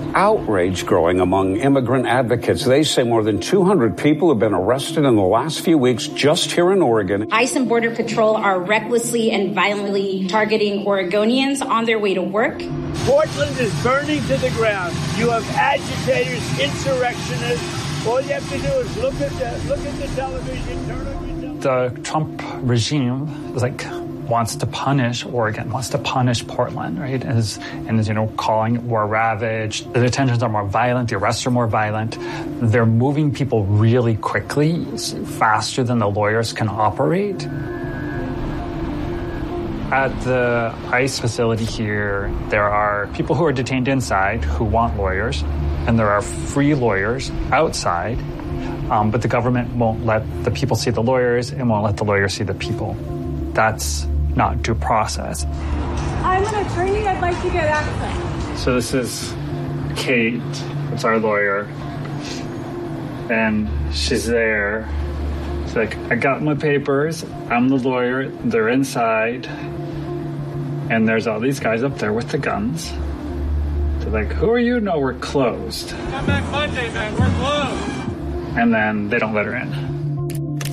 outrage growing among immigrant advocates. They say more than 200 people have been arrested in the last few weeks just here in Oregon. ICE and Border Patrol are recklessly and violently targeting Oregonians on their way to work. Portland is burning to the ground. You have agitators, insurrectionists. All you have to do is look at the television, turn on your television. The Trump regime is wants to punish Oregon, wants to punish Portland, right? And is calling it war ravaged. The detentions are more violent, the arrests are more violent. They're moving people really quickly, faster than the lawyers can operate. At the ICE facility here, there are people who are detained inside who want lawyers, and there are free lawyers outside, but the government won't let the people see the lawyers and won't let the lawyers see the people. That's not due process. I'm an attorney. I'd like to get access. So this is Kate. It's our lawyer. And she's there. She's like, I got my papers. I'm the lawyer. They're inside. And there's all these guys up there with the guns. They're like, who are you? No, we're closed. Come back Monday, man. We're closed. And then they don't let her in.